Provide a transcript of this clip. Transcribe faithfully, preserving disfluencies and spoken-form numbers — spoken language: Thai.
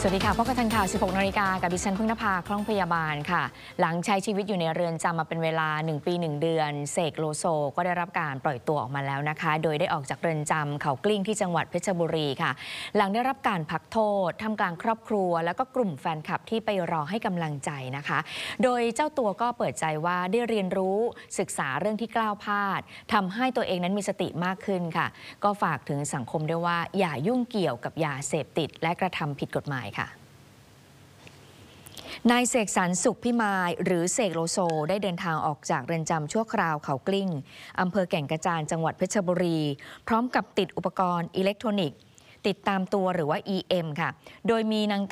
สวัสดีค่ะพบกันทันข่าว สิบหกนาฬิกา กับดิฉันพึ่งนภาคล่องพยาบาลค่ะหลังใช้ชีวิตอยู่ในเรือนจำมาเป็นเวลาหนึ่งปีหนึ่งเดือนเสกโลโซก็ได้รับการปล่อยตัวออกมาแล้วนะคะโดยได้ออกจากเรือนจำเขากลิ้งที่จังหวัดเพชรบุรีค่ะหลังได้รับการพักโทษท่ามกลางครอบครัวแล้วก็กลุ่มแฟนคลับที่ไปรอให้กำลังใจนะคะโดยเจ้าตัวก็เปิดใจว่าได้เรียนรู้ศึกษาเรื่องที่กล้าวพลาดทำให้ตัวเองนั้นมีสติมากขึ้นค่ะก็ฝากถึงสังคมด้วยว่าอย่ายุ่งเกี่ยวกับยาเสพติดและกระทำผิดกฎหมายค่ะนายเสกสรรสุขพิมายหรือเสกโลโซได้เดินทางออกจากเรือนจำชั่วคราวเขากลิ้งอำเภอแก่งกระจานจังหวัดเพชรบุรีพร้อมกับติดอุปกรณ์อิเล็กทรอนิกส์ติดตามตัวหรือว่า อี เอ็ม ค่ะโดยมีนาง